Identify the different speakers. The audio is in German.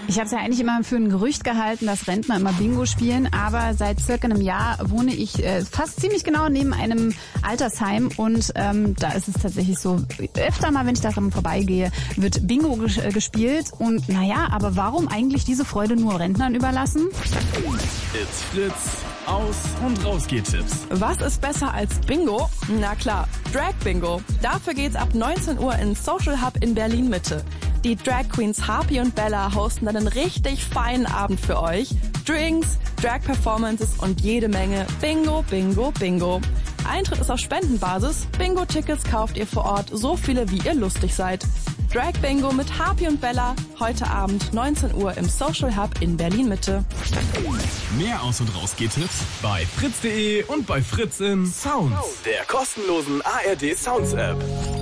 Speaker 1: Ich habe es ja eigentlich immer für ein Gerücht gehalten, dass Rentner immer Bingo spielen, aber seit circa einem Jahr wohne ich fast ziemlich genau neben einem Altersheim und da ist es tatsächlich so, öfter mal, wenn ich daran vorbeigehe, wird Bingo gespielt und naja, aber warum eigentlich diese Freude nur Rentnern überlassen?
Speaker 2: It's Fritz, Aus- und Rausgeht-Tipps.
Speaker 3: Was ist besser als Bingo? Na klar, Drag Bingo. Dafür geht's ab 19 Uhr ins Social Hub in Berlin Mitte. Die Drag Queens Harpy und Bella hosten dann einen richtig feinen Abend für euch. Drinks, Drag-Performances und jede Menge Bingo, Bingo, Bingo. Eintritt ist auf Spendenbasis. Bingo-Tickets kauft ihr vor Ort so viele, wie ihr lustig seid. Drag Bingo mit Harpy und Bella, heute Abend 19 Uhr im Social Hub in Berlin Mitte.
Speaker 2: Mehr Aus- und Rausgeht-Tipps bei fritz.de und bei Fritz in Sounds, der kostenlosen ARD Sounds App.